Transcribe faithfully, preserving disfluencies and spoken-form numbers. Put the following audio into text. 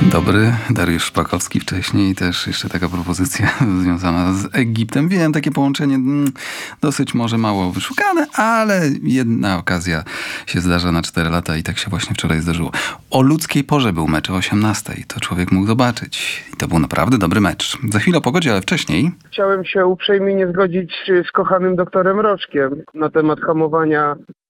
Dobry, Dariusz Szpakowski wcześniej, też jeszcze taka propozycja związana z Egiptem. Wiem, takie połączenie mm, dosyć może mało wyszukane, ale jedna okazja się zdarza na cztery lata i tak się właśnie wczoraj zdarzyło. O ludzkiej porze był mecz o osiemnastej, to człowiek mógł zobaczyć i to był naprawdę dobry mecz. Za chwilę o pogodzie, ale wcześniej... Chciałem się uprzejmie nie zgodzić z kochanym doktorem Roczkiem na temat hamowania